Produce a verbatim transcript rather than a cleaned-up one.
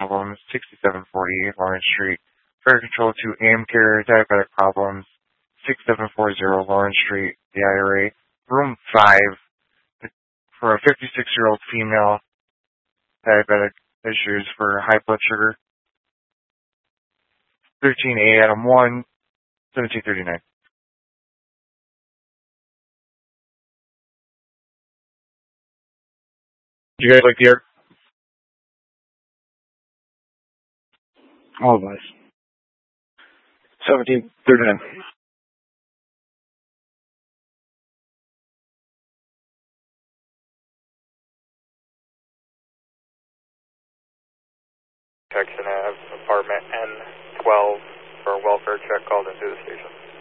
problems, sixty-seven forty Lawrence Street. Fare control to Amcare, diabetic problems, sixty-seven forty Lawrence Street, the I R A. Room five, for a fifty-six-year-old female, diabetic issues for high blood sugar. thirteen A Adam one, seventeen thirty-nine. You guys like the air? All of us. seventeen thirty-nine. Protection Ave, apartment N twelve for a welfare check called into the station.